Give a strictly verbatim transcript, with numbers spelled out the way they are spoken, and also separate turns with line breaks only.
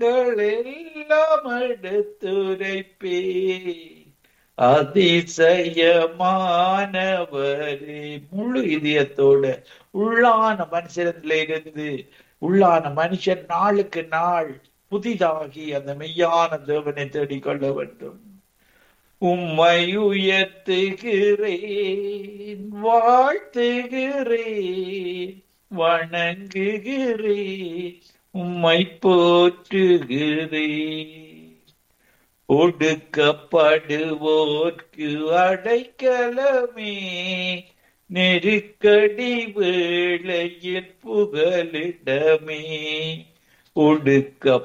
துன்பங்கள் எல்லாம் எடுத்துரைப்பே. அதிசயமானவரே, முழு இதயத்தோட உள்ளான மனுஷனில இருந்து உள்ளான மனுஷன் நாளுக்கு நாள் புதிதாகி அந்த மெய்யான தேவனை தேடிக்கொள்ள வேண்டும். உம்மை உயர்த்துகிறேன், வாழ்த்துகிறேன், வணங்குகிறேன், உம்மை போற்றுகிறேன். ஒடுக்கப்படுவோர்க்கு அடைக்கலமே, நெருக்கடி வேளையில் புகலிடமே. ஒடுக்க